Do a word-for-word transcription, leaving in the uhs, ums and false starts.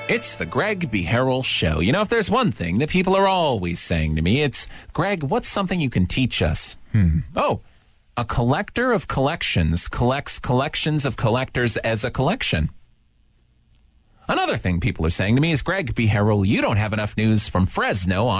It's the Greg B. Harrell Show. You know, if there's one thing that people are always saying to me, it's, Greg, what's something you can teach us? Hmm. Oh, a collector of collections collects collections of collectors as a collection. Another thing people are saying to me is, Greg B. Harrell, you don't have enough news from Fresno on